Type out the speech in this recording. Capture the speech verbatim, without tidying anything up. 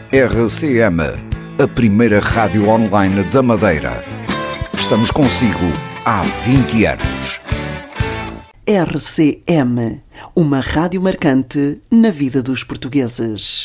R C M, a primeira rádio online da Madeira. Estamos consigo há vinte anos. R C M, uma rádio marcante na vida dos portugueses.